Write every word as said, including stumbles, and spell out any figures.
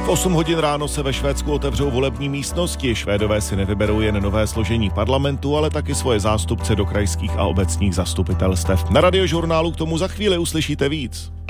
V osm hodin ráno se ve Švédsku otevřou volební místnosti. Švédové si nevyberou jen nové složení parlamentu, ale taky svoje zástupce do krajských a obecních zastupitelstev. Na Radiožurnálu k tomu za chvíli uslyšíte víc.